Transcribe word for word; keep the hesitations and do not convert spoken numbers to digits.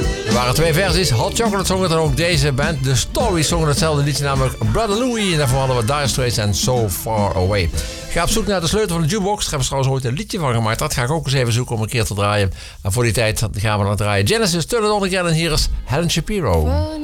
Er waren twee versies. Hot Chocolate zong het en ook deze band. The Stories zongen hetzelfde liedje, namelijk Brother Louie. En daarvoor hadden we Dire Straits en So Far Away. Ga op zoek naar de sleutel van de jukebox. Daar hebben ze trouwens ooit een liedje van gemaakt. Dat ga ik ook eens even zoeken om een keer te draaien. En voor die tijd gaan we dan draaien Genesis, Turn It On Again. En hier is Helen Shapiro.